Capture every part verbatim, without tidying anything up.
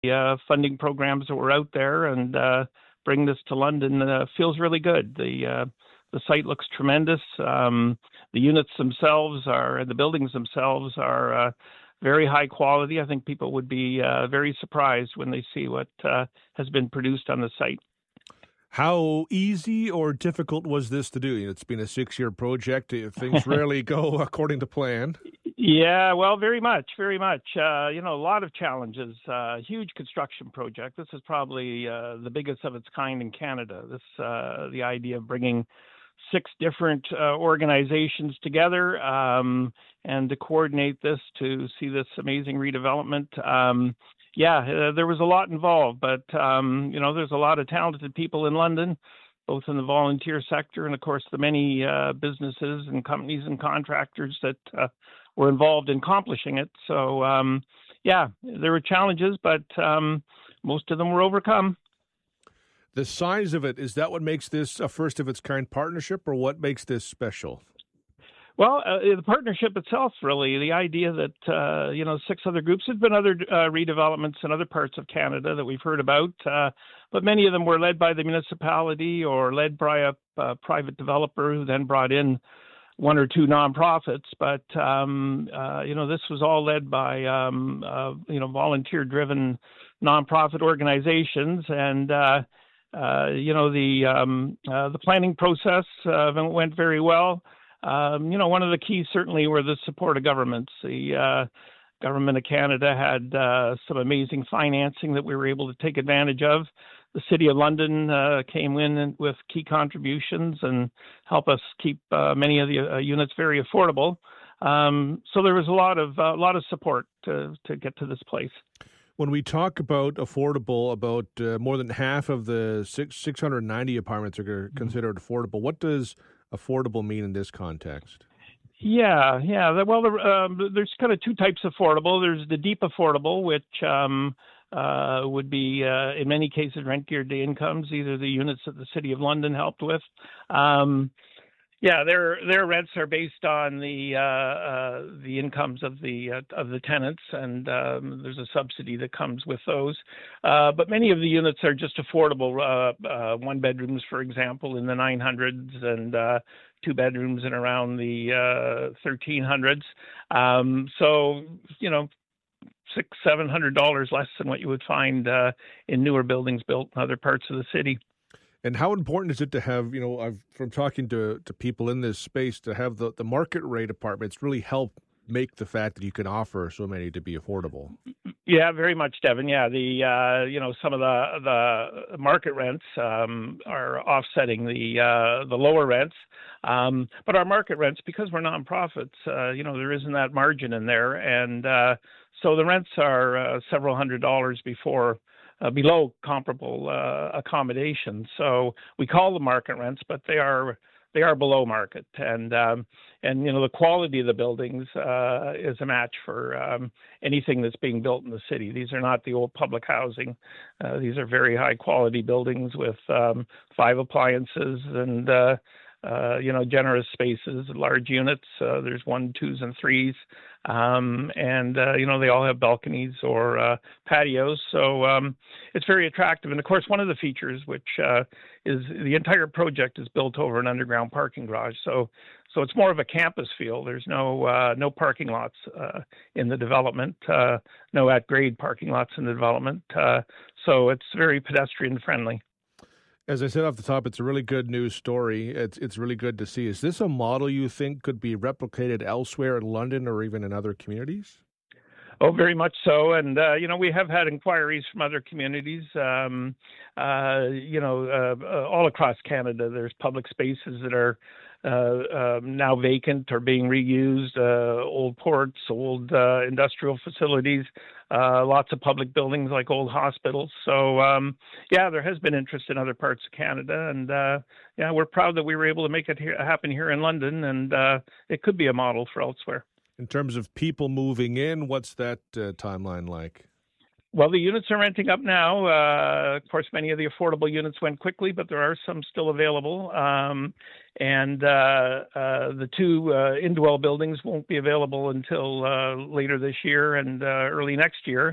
uh, funding programs that were out there and uh, bring this to London uh, feels really good. The uh, the site looks tremendous. Um, the units themselves are, the buildings themselves are uh, very high quality. I think people would be uh, very surprised when they see what uh, has been produced on the site. How easy or difficult was this to do? It's been a six-year project. Things rarely go according to plan. Yeah, well, very much, very much. Uh, you know, a lot of challenges. Uh, huge construction project. This is probably uh, the biggest of its kind in Canada. This, uh, the idea of bringing six different uh, organizations together um, and to coordinate this to see this amazing redevelopment. Um, yeah, uh, there was a lot involved, but, um, you know, there's a lot of talented people in London, both in the volunteer sector and, of course, the many uh, businesses and companies and contractors that uh, were involved in accomplishing it. So, um, yeah, there were challenges, but um, most of them were overcome. The size of it, is that what makes this a first-of-its-kind partnership, or what makes this special? Well, uh, the partnership itself, really, the idea that, uh, you know, six other groups, there's been other uh, redevelopments in other parts of Canada that we've heard about, uh, but many of them were led by the municipality or led by a, a private developer who then brought in one or two nonprofits. But, um, uh, you know, this was all led by, um, uh, you know, volunteer-driven nonprofit organizations. And, uh, uh, you know, the um, uh, the planning process uh, went very well. Um, you know, one of the keys certainly were the support of governments. The uh, government of Canada had uh, some amazing financing that we were able to take advantage of. The City of London uh, came in with key contributions and helped us keep uh, many of the uh, units very affordable. Um, so there was a lot of a uh, lot of support to to get to this place. When we talk about affordable, about uh, more than half of the six, 690 apartments are considered affordable. What does affordable mean in this context? Yeah, yeah. Well, um, there's kind of two types of affordable. There's the deep affordable, which um, uh, would be, uh, in many cases, rent geared to incomes, either the units that the City of London helped with. Um, yeah, their their rents are based on the uh, uh, the incomes of the uh, of the tenants, and um, there's a subsidy that comes with those. Uh, but many of the units are just affordable. Uh, uh, one bedrooms, for example, in the nine hundreds, and uh, two bedrooms in around the uh, thirteen hundreds. Um, so, you know, six, seven hundred dollars less than what you would find uh, in newer buildings built in other parts of the city. And how important is it to have, you know, I've from talking to, to people in this space, to have the, the market rate apartments really help make the fact that you can offer so many to be affordable? Yeah, very much, Devin. Yeah, the uh, you know some of the the market rents um, are offsetting the uh, the lower rents, um, but our market rents, because we're nonprofits, uh, you know there isn't that margin in there, and uh, so the rents are uh, several hundred dollars before. Uh, below comparable uh, accommodations. So we call them market rents, but they are they are below market. And um, and you know the quality of the buildings uh, is a match for um, anything that's being built in the city. These are not the old public housing. Uh, these are very high quality buildings with um, five appliances and uh, uh, you know generous spaces, large units. Uh, there's one, twos, and threes. Um, and, uh, you know, they all have balconies or uh, patios. So um, it's very attractive. And, of course, one of the features, which uh, is the entire project is built over an underground parking garage. So so it's more of a campus feel. There's no uh, no parking lots uh, in the development, uh, no at-grade parking lots in the development. Uh, so it's very pedestrian friendly. As I said off the top, it's a really good news story. It's it's really good to see. Is this a model you think could be replicated elsewhere in London or even in other communities? Oh, very much so. And, uh, you know, we have had inquiries from other communities, um, uh, you know, uh, uh, all across Canada. There's public spaces that are uh, um, now vacant or being reused, uh, old ports, old uh, industrial facilities, uh, lots of public buildings like old hospitals. So, um, yeah, there has been interest in other parts of Canada. And, uh, yeah, we're proud that we were able to make it here, happen here in London. And uh, it could be a model for elsewhere. In terms of people moving in, what's that uh, timeline like? Well, the units are renting up now. Uh, of course, many of the affordable units went quickly, but there are some still available. Um, and uh, uh, the two uh, Indwell buildings won't be available until uh, later this year and uh, early next year.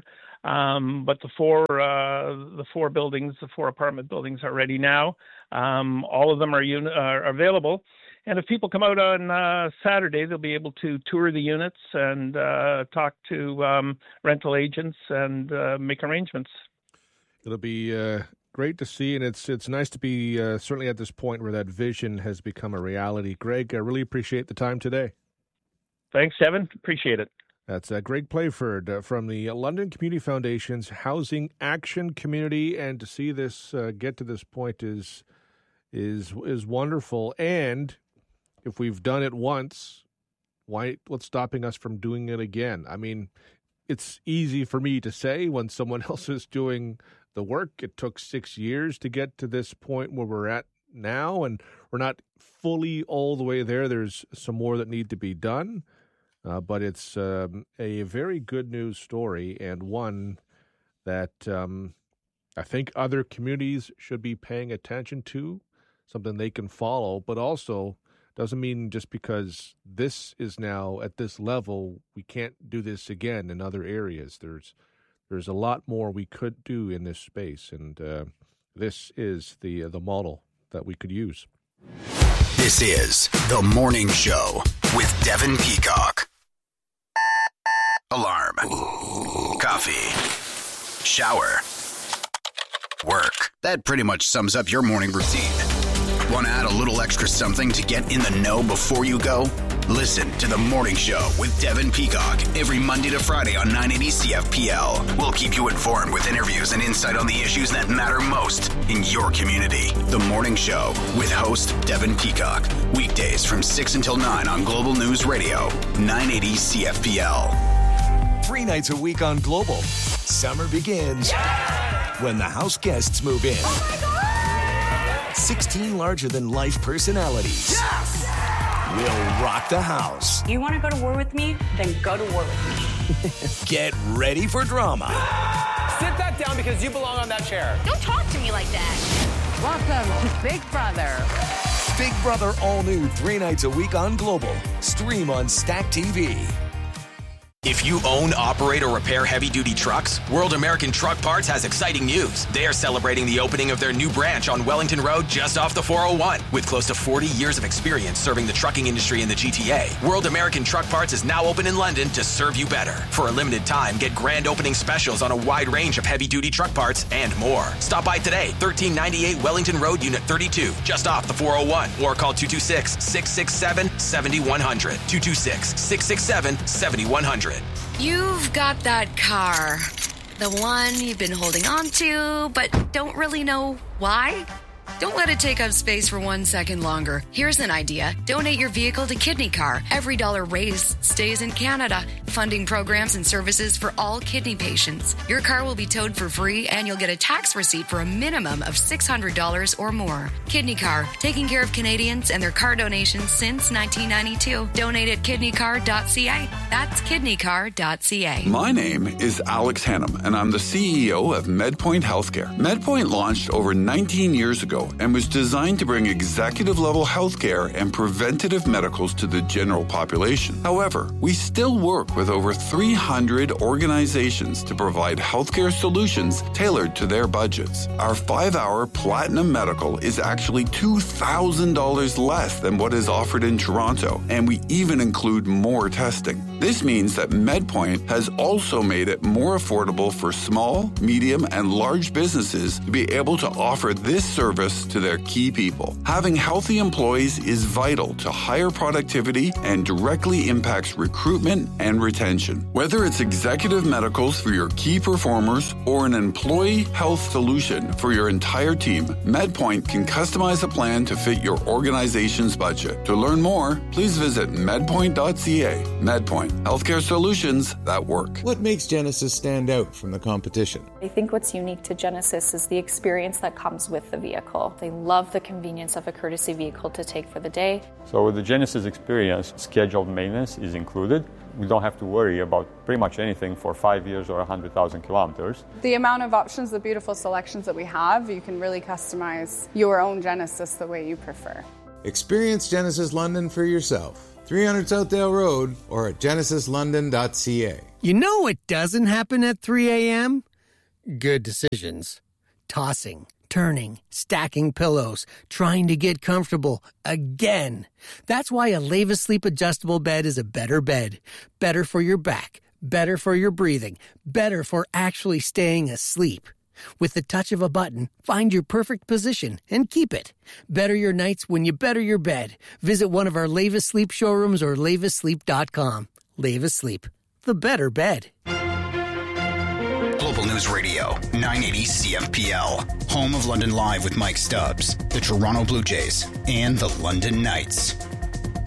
Um, but the four uh, the four buildings, the four apartment buildings are ready now. Um, all of them are, uni- are available. And if people come out on uh, Saturday, they'll be able to tour the units and uh, talk to um, rental agents and uh, make arrangements. It'll be uh, great to see, and it's it's nice to be uh, certainly at this point where that vision has become a reality. Greg, I really appreciate the time today. Thanks, Devin. Appreciate it. That's uh, Greg Playford uh, from the London Community Foundation's Housing Action Community, and to see this uh, get to this point is is is wonderful. And if we've done it once, why what's stopping us from doing it again? I mean, it's easy for me to say when someone else is doing the work. It took six years to get to this point where we're at now, and we're not fully all the way there. There's some more that need to be done, uh, but it's um, a very good news story, and one that um, I think other communities should be paying attention to, something they can follow, but also doesn't mean just because this is now at this level, we can't do this again in other areas. There's there's a lot more we could do in this space, and uh, this is the uh, the model that we could use. This is The Morning Show with Devin Peacock. Alarm. Coffee. Shower. Work. That pretty much sums up your morning routine. Want to add a little extra something to get in the know before you go? Listen to The Morning Show with Devin Peacock every Monday to Friday on nine eighty C F P L. We'll keep you informed with interviews and insight on the issues that matter most in your community. The Morning Show with host Devin Peacock. Weekdays from six until nine on Global News Radio, nine eighty C F P L. Three nights a week on Global. Summer begins yeah! when the house guests move in. Oh my God! sixteen larger-than-life personalities yes! will rock the house. You want to go to war with me? Then go to war with me. Get ready for drama. Sit that down because you belong on that chair. Don't talk to me like that. Welcome to Big Brother. Big Brother all new three nights a week on Global. Stream on Stack T V. If you own, operate, or repair heavy-duty trucks, World American Truck Parts has exciting news. They are celebrating the opening of their new branch on Wellington Road just off the four oh one. With close to forty years of experience serving the trucking industry in the G T A, World American Truck Parts is now open in London to serve you better. For a limited time, get grand opening specials on a wide range of heavy-duty truck parts and more. Stop by today, thirteen ninety-eight Wellington Road, Unit thirty-two, just off the four oh one, or call two two six, six six seven, seven one zero zero, two two six, six six seven, seven one zero zero. You've got that car, the one you've been holding on to, but don't really know why. Don't let it take up space for one second longer. Here's an idea. Donate your vehicle to Kidney Car. Every dollar raised stays in Canada, funding programs and services for all kidney patients. Your car will be towed for free, and you'll get a tax receipt for a minimum of six hundred dollars or more. Kidney Car, taking care of Canadians and their car donations since nineteen ninety-two. Donate at kidney car dot c a. That's kidney car dot c a. My name is Alex Hannum, and I'm the C E O of MedPoint Healthcare. MedPoint launched over nineteen years ago and was designed to bring executive-level healthcare and preventative medicals to the general population. However, we still work with over three hundred organizations to provide healthcare solutions tailored to their budgets. Our five-hour Platinum Medical is actually two thousand dollars less than what is offered in Toronto, and we even include more testing. This means that MedPoint has also made it more affordable for small, medium, and large businesses to be able to offer this service to their key people. Having healthy employees is vital to higher productivity and directly impacts recruitment and retention. Whether it's executive medicals for your key performers or an employee health solution for your entire team, MedPoint can customize a plan to fit your organization's budget. To learn more, please visit medpoint dot c a. MedPoint, healthcare solutions that work. What makes Genesis stand out from the competition? I think what's unique to Genesis is the experience that comes with the vehicle. They love the convenience of a courtesy vehicle to take for the day. So with the Genesis experience, scheduled maintenance is included. We don't have to worry about pretty much anything for five years or one hundred thousand kilometers. The amount of options, the beautiful selections that we have, you can really customize your own Genesis the way you prefer. Experience Genesis London for yourself. three hundred Southdale Road or at genesis london dot c a. You know it doesn't happen at three a.m.? good decisions. Tossing, turning, stacking pillows, trying to get comfortable again. That's why a Leva Sleep adjustable bed is a better bed. Better for your back, better for your breathing, better for actually staying asleep. With the touch of a button, find your perfect position and keep it. Better your nights when you better your bed. Visit one of our Leva Sleep showrooms or leva sleep dot com. Leva Sleep, the better bed. Global News Radio, nine eighty C F P L, home of London Live with Mike Stubbs, the Toronto Blue Jays, and the London Knights.